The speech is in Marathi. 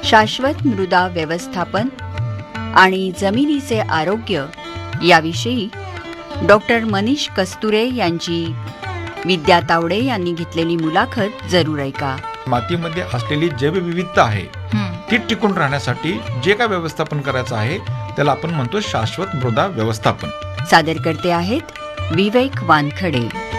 शाश्वत मृदा व्यवस्थापन आणि जमिनीचे आरोग्य याविषयी डॉक्टर मनीष कस्तुरे यांची विद्या तावडे यांनी घेतलेली मुलाखत जरूर ऐका. मातीमध्ये असलेली जैवविविधता आहे ती टिकून राहण्यासाठी जे काय व्यवस्थापन करायचं आहे त्याला आपण म्हणतो शाश्वत मृदा व्यवस्थापन. सादर करते आहेत विवेक वानखडे.